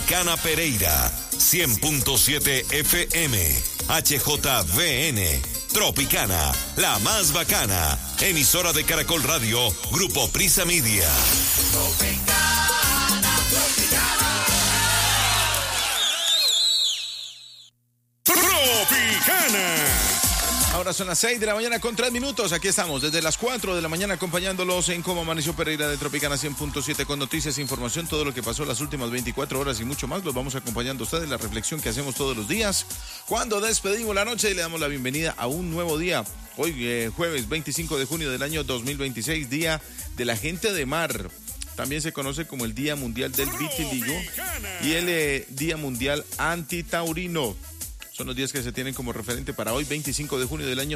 Tropicana Pereira, 100.7 FM, HJVN, Tropicana, la más bacana, emisora de Caracol Radio, Grupo Prisa Media. Tropicana. Ahora son las 6 de la mañana con 3 minutos. Aquí estamos desde las 4 de la mañana acompañándolos en Cómo Amaneció Pereira de Tropicana 100.7 con noticias, información, todo lo que pasó las últimas 24 horas y mucho más. Los vamos acompañando a ustedes, la reflexión que hacemos todos los días. Cuando despedimos la noche y le damos la bienvenida a un nuevo día. Hoy jueves 25 de junio del año 2026, Día de la Gente de Mar. También se conoce como el Día Mundial del Vitiligo y el Día Mundial Antitaurino. Son los días que se tienen como referente para hoy, 25 de junio del año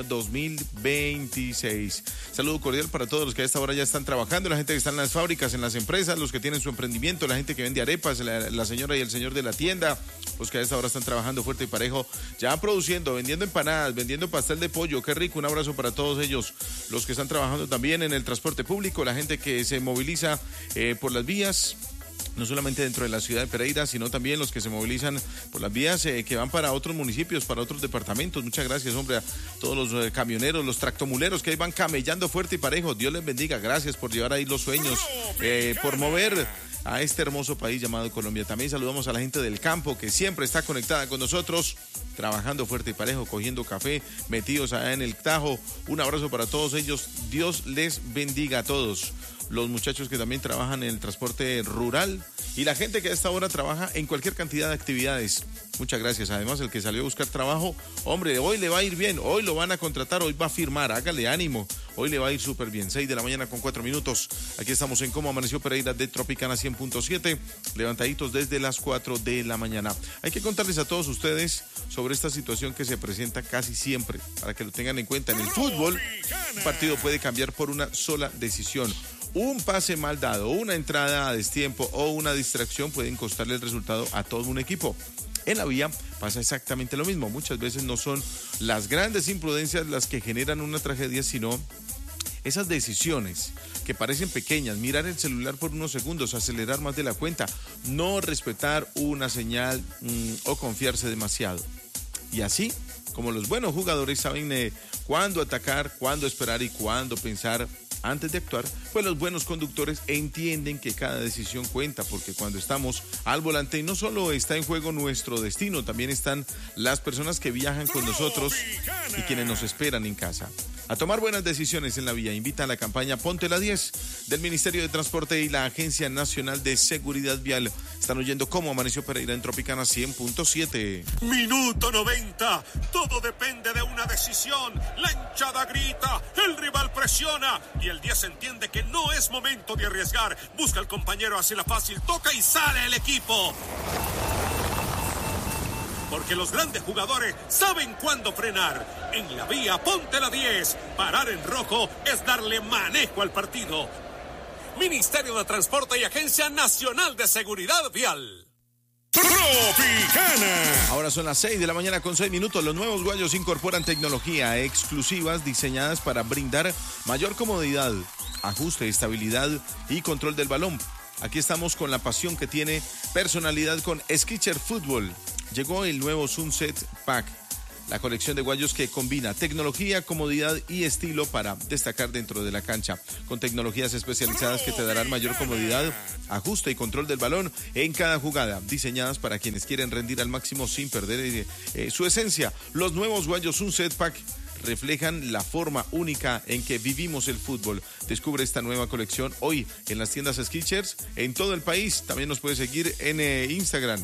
2026. Saludo cordial para todos los que a esta hora ya están trabajando, la gente que está en las fábricas, en las empresas, los que tienen su emprendimiento, la gente que vende arepas, la señora y el señor de la tienda, los que a esta hora están trabajando fuerte y parejo, ya produciendo, vendiendo empanadas, vendiendo pastel de pollo. Qué rico, un abrazo para todos ellos. Los que están trabajando también en el transporte público, la gente que se moviliza por las vías, no solamente dentro de la ciudad de Pereira, sino también los que se movilizan por las vías que van para otros municipios, para otros departamentos. Muchas gracias, hombre, a todos los camioneros, los tractomuleros que ahí van camellando fuerte y parejo. Dios les bendiga, gracias por llevar ahí los sueños, por mover a este hermoso país llamado Colombia. También saludamos a la gente del campo que siempre está conectada con nosotros, trabajando fuerte y parejo, cogiendo café, metidos allá en el Tajo. Un abrazo para todos ellos, Dios les bendiga a todos. Los muchachos que también trabajan en el transporte rural y la gente que a esta hora trabaja en cualquier cantidad de actividades. Muchas gracias. Además, el que salió a buscar trabajo, hombre, hoy le va a ir bien, hoy lo van a contratar, hoy va a firmar, hágale ánimo, hoy le va a ir súper bien. 6 de la mañana con 4 minutos. Aquí estamos en Cómo Amaneció Pereira de Tropicana 100.7, levantaditos desde las 4 de la mañana. Hay que contarles a todos ustedes sobre esta situación que se presenta casi siempre, para que lo tengan en cuenta. En el fútbol, un partido puede cambiar por una sola decisión. Un pase mal dado, una entrada a destiempo o una distracción pueden costarle el resultado a todo un equipo. En la vía pasa exactamente lo mismo. Muchas veces no son las grandes imprudencias las que generan una tragedia, sino esas decisiones que parecen pequeñas, mirar el celular por unos segundos, acelerar más de la cuenta, no respetar una señal o confiarse demasiado. Y así, como los buenos jugadores saben cuándo atacar, cuándo esperar y cuándo pensar antes de actuar, pues los buenos conductores entienden que cada decisión cuenta, porque cuando estamos al volante no solo está en juego nuestro destino, también están las personas que viajan con nosotros y quienes nos esperan en casa. A tomar buenas decisiones en la vía, invita a la campaña Ponte la 10 del Ministerio de Transporte y la Agencia Nacional de Seguridad Vial. Están oyendo Cómo Amaneció Pereira en Tropicana 100.7. Minuto 90. Todo depende de una decisión. La hinchada grita, el rival presiona y el 10 entiende que no es momento de arriesgar. Busca al compañero, hace la fácil, toca y sale el equipo. Porque los grandes jugadores saben cuándo frenar. En la vía, ponte la 10. Parar en rojo es darle manejo al partido. Ministerio de Transporte y Agencia Nacional de Seguridad Vial. Tropicana. Ahora son las 6 de la mañana con 6 minutos. Los nuevos guayos incorporan tecnología exclusivas diseñadas para brindar mayor comodidad, ajuste, estabilidad y control del balón. Aquí estamos con la pasión que tiene personalidad con Skechers Fútbol. Llegó el nuevo Sunset Pack, la colección de guayos que combina tecnología, comodidad y estilo para destacar dentro de la cancha, con tecnologías especializadas que te darán mayor comodidad, ajuste y control del balón en cada jugada, diseñadas para quienes quieren rendir al máximo sin perder su esencia. Los nuevos guayos Sunset Pack reflejan la forma única en que vivimos el fútbol. Descubre esta nueva colección hoy en las tiendas Skechers en todo el país. También nos puedes seguir en Instagram,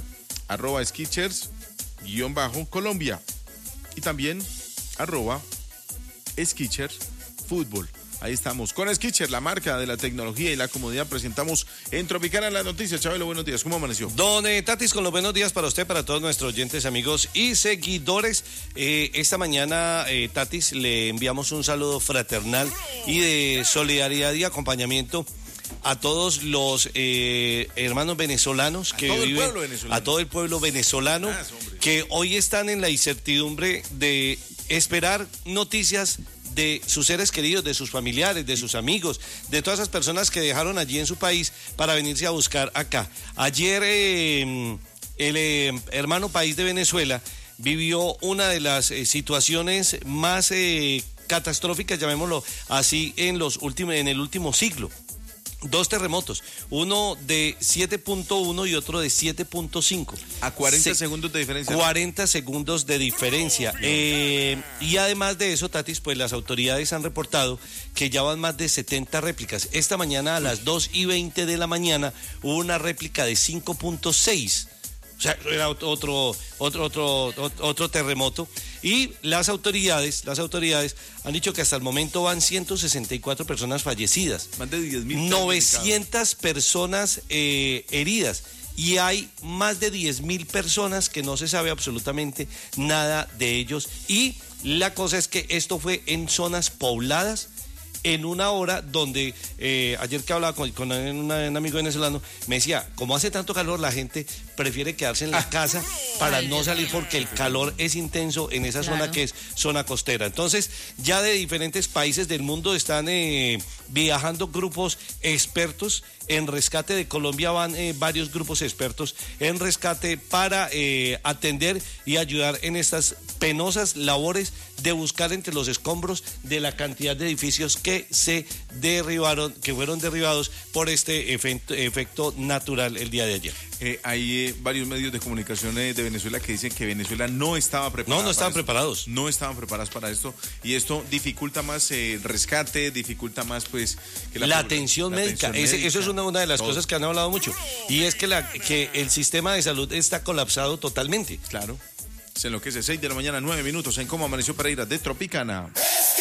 @Skechers_Colombia y también @Skechers Fútbol. Ahí estamos con Skechers, la marca de la tecnología y la comodidad. Presentamos en Tropicana la noticia. Chabelo, buenos días. ¿Cómo amaneció? Don Tatis, con los buenos días para usted, para todos nuestros oyentes, amigos y seguidores. Esta mañana, Tatis, le enviamos un saludo fraternal y de solidaridad y acompañamiento a todos los hermanos venezolanos que viven, a todo el pueblo venezolano que hoy están en la incertidumbre de esperar noticias de sus seres queridos, de sus familiares, de sus amigos, de todas esas personas que dejaron allí en su país para venirse a buscar acá. Ayer el hermano país de Venezuela vivió una de las situaciones más catastróficas, llamémoslo así, en el último siglo. 2 terremotos, uno de 7.1 y otro de 7.5. A 40 segundos de diferencia. 40 segundos de diferencia. Y además de eso, Tatis, pues las autoridades han reportado que ya van más de 70 réplicas. Esta mañana a las 2:20 de la mañana hubo una réplica de 5.6. O sea, era otro terremoto. Y las autoridades han dicho que hasta el momento van 164 personas fallecidas. Más de 10.000. 900 personas heridas. Y hay más de 10.000 personas que no se sabe absolutamente nada de ellos. Y la cosa es que esto fue en zonas pobladas, en una hora donde, ayer que hablaba con un amigo venezolano, me decía, como hace tanto calor, la gente prefiere quedarse en la casa para no salir porque el calor es intenso en esa zona que es zona costera. Entonces, ya de diferentes países del mundo están viajando grupos expertos en rescate. De Colombia van varios grupos expertos en rescate para atender y ayudar en estas penosas labores de buscar entre los escombros de la cantidad de edificios que se derribaron, que fueron derribados por este efecto natural el día de ayer. Hay varios medios de comunicación de Venezuela que dicen que Venezuela no estaba preparada. No estaban preparados. No estaban preparados para esto, y esto dificulta más el rescate, dificulta más pues que la atención médica. Eso es una de las cosas que han hablado mucho, y es que el sistema de salud está colapsado totalmente. Claro. Se enloquece. 6 de la mañana, 9 minutos en Cómo Amaneció Pereira de Tropicana.